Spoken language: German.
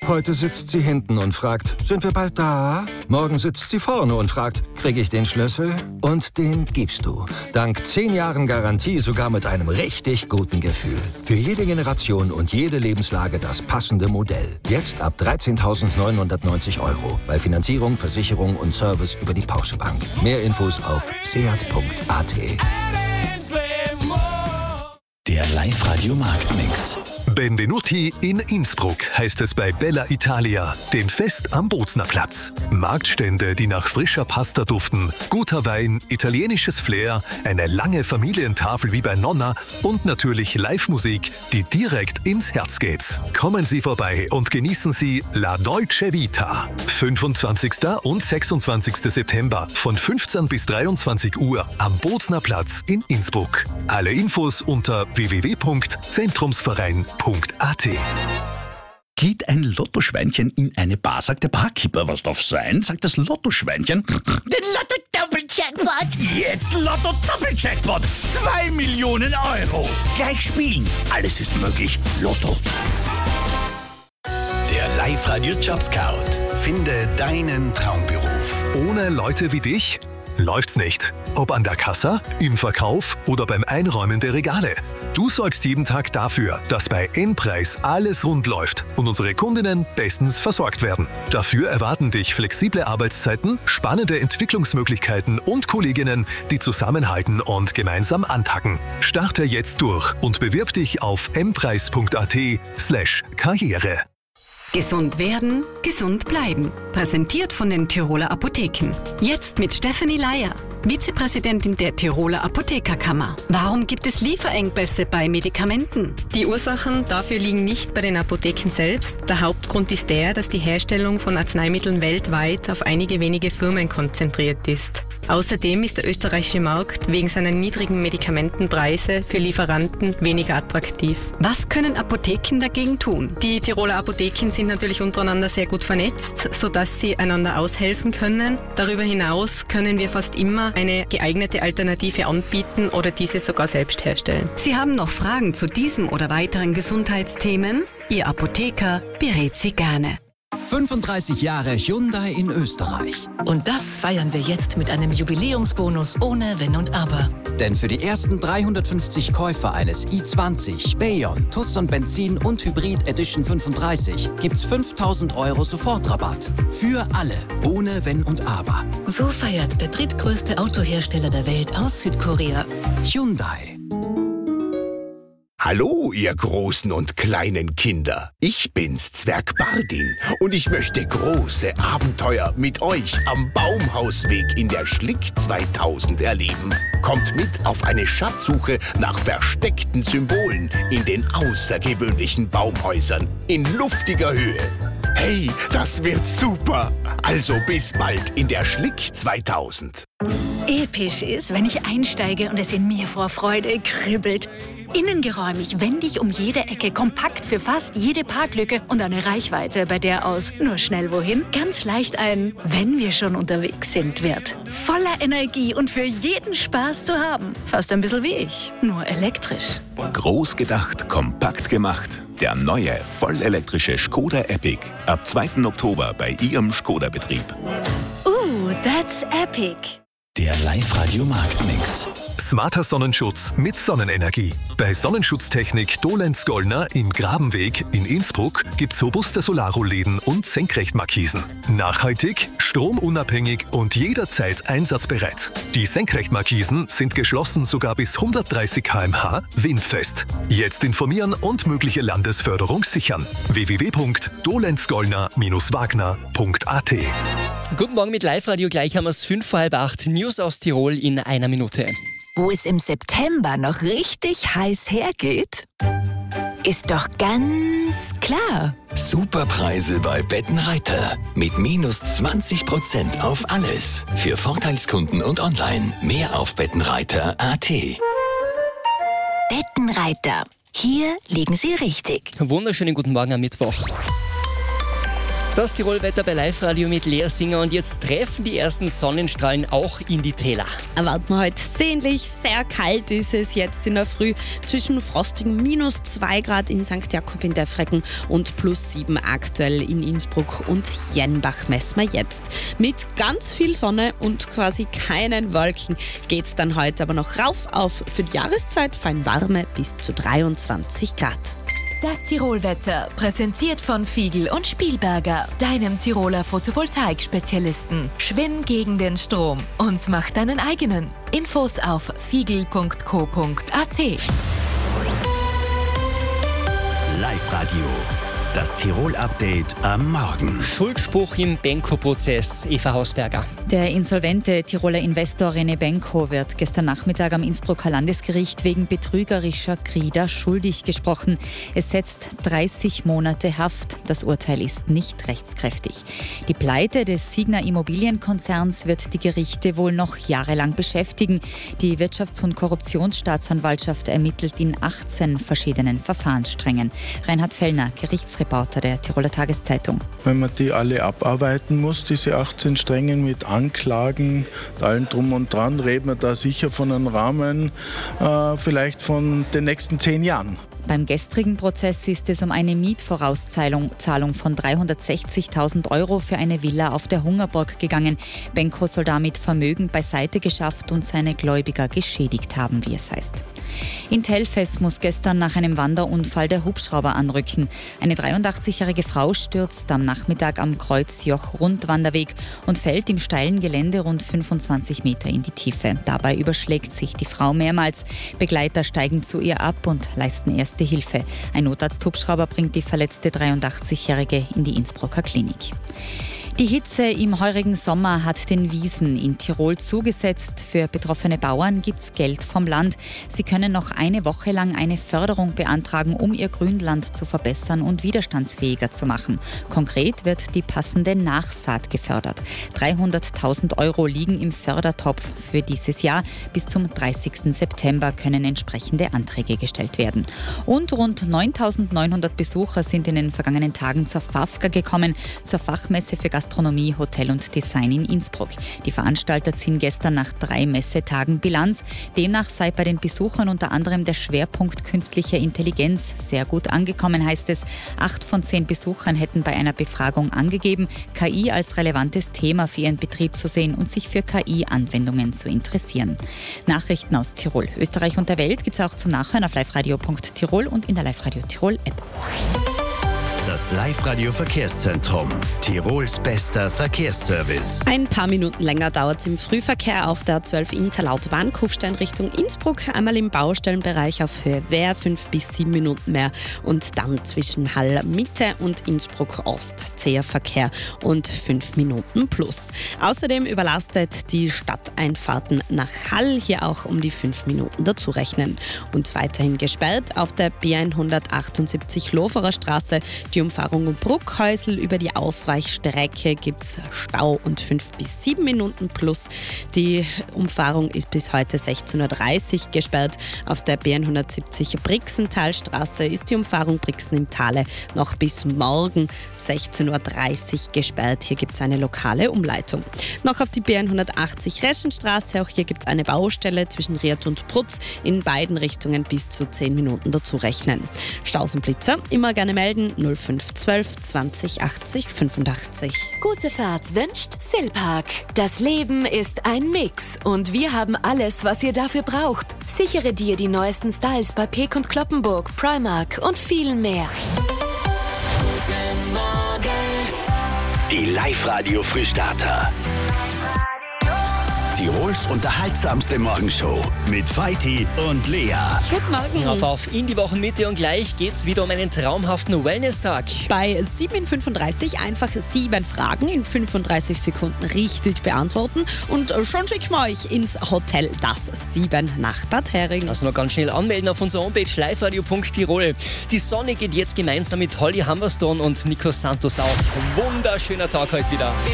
Heute sitzt sie hinten und fragt, sind wir bald da? Morgen sitzt sie vorne und fragt, kriege ich den Schlüssel? Und den gibst du. Dank 10 Jahren Garantie sogar mit einem richtig guten Gefühl. Für jede Generation und jede Lebenslage das passende Modell. Jetzt ab 13.990 €. Bei Finanzierung, Versicherung und Service über die Porsche Bank. Mehr Infos auf seat.at. Der Live-Radio-Marktmix. Benvenuti in Innsbruck heißt es bei Bella Italia, dem Fest am Bozner Platz. Marktstände, die nach frischer Pasta duften, guter Wein, italienisches Flair, eine lange Familientafel wie bei Nonna und natürlich Live-Musik, die direkt ins Herz geht. Kommen Sie vorbei und genießen Sie La Dolce Vita. 25. und 26. September von 15 bis 23 Uhr am Bozner Platz in Innsbruck. Alle Infos unter www.zentrumsverein.at. Geht ein Lottoschweinchen in eine Bar, sagt der Barkeeper, was darf sein? Sagt das Lottoschweinchen, den Lotto-Doppel-Jackpot! Jetzt Lotto-Doppel-Jackpot! 2 Millionen €! Gleich spielen, alles ist möglich. Lotto. Der Live-Radio-Job-Scout. Finde deinen Traumberuf. Ohne Leute wie dich läuft's nicht. Ob an der Kassa, im Verkauf oder beim Einräumen der Regale. Du sorgst jeden Tag dafür, dass bei N-Preis alles rund läuft und unsere Kundinnen bestens versorgt werden. Dafür erwarten dich flexible Arbeitszeiten, spannende Entwicklungsmöglichkeiten und Kolleginnen, die zusammenhalten und gemeinsam anpacken. Starte jetzt durch und bewirb dich auf mpreis.at/Karriere. Gesund werden, gesund bleiben. Präsentiert von den Tiroler Apotheken. Jetzt mit Stefanie Leier, Vizepräsidentin der Tiroler Apothekerkammer. Warum gibt es Lieferengpässe bei Medikamenten? Die Ursachen dafür liegen nicht bei den Apotheken selbst. Der Hauptgrund ist der, dass die Herstellung von Arzneimitteln weltweit auf einige wenige Firmen konzentriert ist. Außerdem ist der österreichische Markt wegen seiner niedrigen Medikamentenpreise für Lieferanten weniger attraktiv. Was können Apotheken dagegen tun? Die Tiroler Apotheken sind natürlich untereinander sehr gut vernetzt, sodass sie einander aushelfen können. Darüber hinaus können wir fast immer eine geeignete Alternative anbieten oder diese sogar selbst herstellen. Sie haben noch Fragen zu diesem oder weiteren Gesundheitsthemen? Ihr Apotheker berät Sie gerne. 35 Jahre Hyundai in Österreich. Und das feiern wir jetzt mit einem Jubiläumsbonus ohne Wenn und Aber. Denn für die ersten 350 Käufer eines i20, Bayon, Tucson Benzin und Hybrid Edition 35 gibt's 5.000 € Sofortrabatt. Für alle, ohne Wenn und Aber. So feiert der drittgrößte Autohersteller der Welt aus Südkorea. Hyundai. Hallo, ihr großen und kleinen Kinder. Ich bin's, Zwerg Bardin, und ich möchte große Abenteuer mit euch am Baumhausweg in der Schlick 2000 erleben. Kommt mit auf eine Schatzsuche nach versteckten Symbolen in den außergewöhnlichen Baumhäusern in luftiger Höhe. Hey, das wird super! Also bis bald in der Schlick 2000. Episch ist, wenn ich einsteige und es in mir vor Freude kribbelt. Innengeräumig, wendig um jede Ecke, kompakt für fast jede Parklücke und eine Reichweite, bei der aus nur schnell wohin ganz leicht ein wenn wir schon unterwegs sind wird. Voller Energie und für jeden Spaß zu haben. Fast ein bisschen wie ich, nur elektrisch. Groß gedacht, kompakt gemacht. Der neue, vollelektrische Skoda Epic. Ab 2. Oktober bei Ihrem Skoda-Betrieb. That's epic. Der Live-Radio-Marktmix. Smarter Sonnenschutz mit Sonnenenergie. Bei Sonnenschutztechnik Dolenz-Gollner im Grabenweg in Innsbruck gibt's robuste Solarrollläden und Senkrechtmarkisen. Nachhaltig, stromunabhängig und jederzeit einsatzbereit. Die Senkrechtmarkisen sind geschlossen sogar bis 130 km/h windfest. Jetzt informieren und mögliche Landesförderung sichern. www.dolenzgollner-wagner.at. Guten Morgen mit Live-Radio, gleich haben wir es 7:45 News aus Tirol in einer Minute. Wo es im September noch richtig heiß hergeht, ist doch ganz klar. Superpreise bei Bettenreiter. Mit minus 20% auf alles. Für Vorteilskunden und online. Mehr auf bettenreiter.at. Bettenreiter. Hier liegen Sie richtig. Wunderschönen guten Morgen am Mittwoch. Das Tirolwetter bei Live-Radio mit Lea Singer und jetzt treffen die ersten Sonnenstrahlen auch in die Täler. Erwarten wir heute sehnlich, sehr kalt ist es jetzt in der Früh. Zwischen frostigen -2 Grad in St. Jakob in Defrecken und +7 aktuell in Innsbruck und Jenbach messen wir jetzt. Mit ganz viel Sonne und quasi keinen Wolken geht es dann heute aber noch rauf auf für die Jahreszeit fein warme bis zu 23 Grad. Das Tirolwetter, präsentiert von Fiegel und Spielberger, deinem Tiroler Photovoltaik-Spezialisten. Schwimm gegen den Strom und mach deinen eigenen. Infos auf fiegel.co.at. Live-Radio. Das Tirol-Update am Morgen. Schuldspruch im Benko-Prozess. Eva Hausberger. Der insolvente Tiroler Investor René Benko wird gestern Nachmittag am Innsbrucker Landesgericht wegen betrügerischer Krieder schuldig gesprochen. Es setzt 30 Monate Haft. Das Urteil ist nicht rechtskräftig. Die Pleite des Signa Immobilienkonzerns wird die Gerichte wohl noch jahrelang beschäftigen. Die Wirtschafts- und Korruptionsstaatsanwaltschaft ermittelt in 18 verschiedenen Verfahrenssträngen. Reinhard Fellner, Gerichtsreporter der Tiroler Tageszeitung. Wenn man die alle abarbeiten muss, diese 18 Stränge mit Anklagen, mit allem drum und dran, reden wir da sicher von einem Rahmen vielleicht von den nächsten 10 Jahren. Beim gestrigen Prozess ist es um eine Mietvorauszahlung von 360.000 € für eine Villa auf der Hungerburg gegangen. Benko soll damit Vermögen beiseite geschafft und seine Gläubiger geschädigt haben, wie es heißt. In Telfes muss gestern nach einem Wanderunfall der Hubschrauber anrücken. Eine 83-jährige Frau stürzt am Nachmittag am Kreuzjoch-Rundwanderweg und fällt im steilen Gelände rund 25 Meter in die Tiefe. Dabei überschlägt sich die Frau mehrmals. Begleiter steigen zu ihr ab und leisten erste Hilfe. Ein Notarzthubschrauber bringt die verletzte 83-jährige in die Innsbrucker Klinik. Die Hitze im heurigen Sommer hat den Wiesen in Tirol zugesetzt. Für betroffene Bauern gibt es Geld vom Land. Sie können noch eine Woche lang eine Förderung beantragen, um ihr Grünland zu verbessern und widerstandsfähiger zu machen. Konkret wird die passende Nachsaat gefördert. 300.000 € liegen im Fördertopf für dieses Jahr. Bis zum 30. September können entsprechende Anträge gestellt werden. Und rund 9.900 Besucher sind in den vergangenen Tagen zur FAFGA gekommen, zur Fachmesse für Gastronomie, Hotel und Design in Innsbruck. Die Veranstalter ziehen gestern nach 3 Messetagen Bilanz. Demnach sei bei den Besuchern unter anderem der Schwerpunkt künstliche Intelligenz sehr gut angekommen, heißt es. 8 von 10 Besuchern hätten bei einer Befragung angegeben, KI als relevantes Thema für ihren Betrieb zu sehen und sich für KI-Anwendungen zu interessieren. Nachrichten aus Tirol, Österreich und der Welt gibt es auch zum Nachhören auf liveradio.tirol und in der Live-Radio Tirol-App. Das Live-Radio-Verkehrszentrum. Tirols bester Verkehrsservice. Ein paar Minuten länger dauert es im Frühverkehr auf der 12 Interlautobahn Kufstein Richtung Innsbruck. Einmal im Baustellenbereich auf Höhe Wehr 5 bis 7 Minuten mehr. Und dann zwischen Hall Mitte und Innsbruck Ost zäher Verkehr und 5 Minuten plus. Außerdem überlastet die Stadteinfahrten nach Hall hier auch um die 5 Minuten dazu rechnen. Und weiterhin gesperrt auf der B178 Loferer Straße. Die Umfahrung um Bruckhäusl über die Ausweichstrecke gibt es Stau und 5 bis 7 Minuten plus. Die Umfahrung ist bis heute 16.30 Uhr gesperrt. Auf der B170 Brixenthalstraße ist die Umfahrung Brixen im Tale noch bis morgen 16.30 Uhr gesperrt. Hier gibt es eine lokale Umleitung. Noch auf die B180 Reschenstraße. Auch hier gibt es eine Baustelle zwischen Ried und Prutz. In beiden Richtungen bis zu 10 Minuten dazu rechnen. Staus und Blitzer immer gerne melden. 0512 20 80 85. Gute Fahrt wünscht Silpark. Das Leben ist ein Mix und wir haben alles, was ihr dafür braucht. Sichere dir die neuesten Styles bei Peek und Cloppenburg, Primark und viel mehr. Guten Morgen. Die Live-Radio-Frühstarter. Tirols unterhaltsamste Morgenshow mit Feiti und Lea. Guten Morgen. Auf in die Wochenmitte und gleich geht's wieder um einen traumhaften Wellness-Tag. Bei 7:35 einfach 7 Fragen in 35 Sekunden richtig beantworten und schon schicken wir euch ins Hotel das 7 nach Bad Hering. Also noch ganz schnell anmelden auf unserer Homepage liveradio.tirol. Die Sonne geht jetzt gemeinsam mit Holly Humberstone und Nico Santos auf. Wunderschöner Tag heute wieder.